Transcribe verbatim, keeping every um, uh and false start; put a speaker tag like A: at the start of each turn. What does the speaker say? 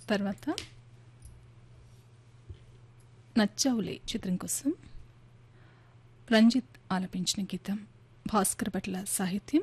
A: తర్వాత నచ్చవులే చిత్రం కోసం రంజిత్ ఆలపించిన గీతం భాస్కర్ భట్ల సాహిత్యం